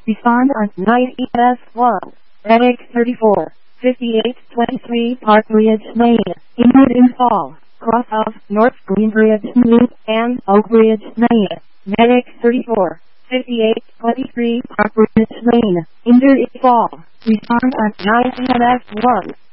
Respond on 9 ES1. Medic 34. 5823 Park Ridge, Maine. Injured in fall. Cross of North Greenbridge Loop and Oak Ridge, Maine. Medic 34. 5823 Park Ridge, Maine. Injured in fall. Respond on 9 ES1.